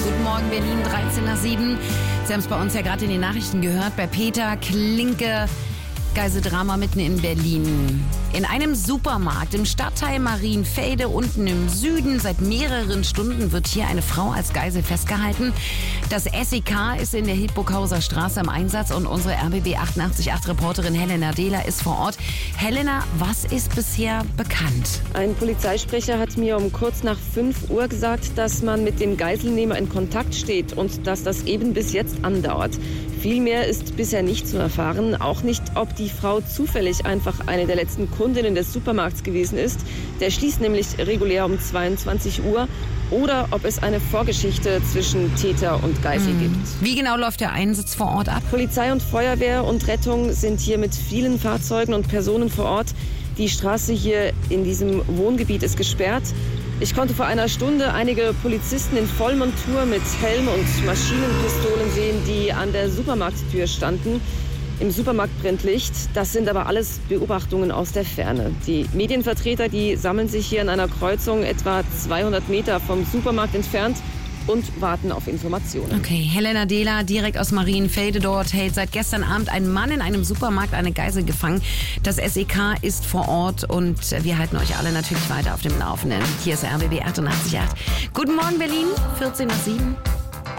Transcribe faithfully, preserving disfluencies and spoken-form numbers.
Guten Morgen Berlin, dreizehn nach sieben. Sie haben es bei uns ja gerade in den Nachrichten gehört. Bei Peter Klinke, Geiseldrama mitten in Berlin. In einem Supermarkt im Stadtteil Marienfelde unten im Süden. Seit mehreren Stunden wird hier eine Frau als Geisel festgehalten. Das S E K ist in der Hildburghauser Straße im Einsatz und unsere R B B achtundachtzig Komma acht Reporterin Helena Dehler ist vor Ort. Helena, was ist bisher bekannt? Ein Polizeisprecher hat mir um kurz nach fünf Uhr gesagt, dass man mit dem Geiselnehmer in Kontakt steht und dass das eben bis jetzt andauert. Viel mehr ist bisher nicht zu erfahren, auch nicht, ob die Frau zufällig einfach eine der letzten Kundinnen des Supermarkts gewesen ist. Der schließt nämlich regulär um zweiundzwanzig Uhr. Oder ob es eine Vorgeschichte zwischen Täter und Geisel mhm. gibt. Wie genau läuft der Einsatz vor Ort ab? Polizei und Feuerwehr und Rettung sind hier mit vielen Fahrzeugen und Personen vor Ort. Die Straße hier in diesem Wohngebiet ist gesperrt. Ich konnte vor einer Stunde einige Polizisten in Vollmontur mit Helm und Maschinenpistolen sehen, die an der Supermarkttür standen. Im Supermarkt brennt Licht. Das sind aber alles Beobachtungen aus der Ferne. Die Medienvertreter, die sammeln sich hier an einer Kreuzung etwa zweihundert Meter vom Supermarkt entfernt und warten auf Informationen. Okay, Helena Dehler direkt aus Marienfelde. Dort hält seit gestern Abend ein Mann in einem Supermarkt eine Geisel gefangen. Das S E K ist vor Ort und wir halten euch alle natürlich weiter auf dem Laufenden. Hier ist R B B achtundachtzig Komma acht. Guten Morgen Berlin, vierzehn nach sieben.